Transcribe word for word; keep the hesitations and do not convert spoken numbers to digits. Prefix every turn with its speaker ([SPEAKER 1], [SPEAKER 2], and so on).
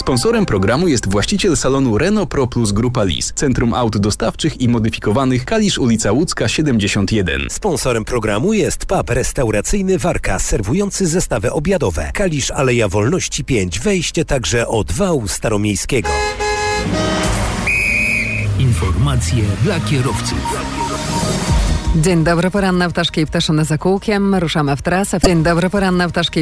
[SPEAKER 1] Sponsorem programu jest właściciel salonu Renault Pro Plus Grupa Lis, Centrum Aut Dostawczych i Modyfikowanych, Kalisz, ulica Łódzka siedemdziesiąt jeden.
[SPEAKER 2] Sponsorem programu jest pub restauracyjny Warka, serwujący zestawy obiadowe. Kalisz, Aleja Wolności pięć, wejście także od wału staromiejskiego.
[SPEAKER 3] Informacje dla kierowców.
[SPEAKER 4] Dzień dobry, poranna ptaszki i ptaszone za kółkiem. Ruszamy w trasę. Dzień dobry, poranna ptaszki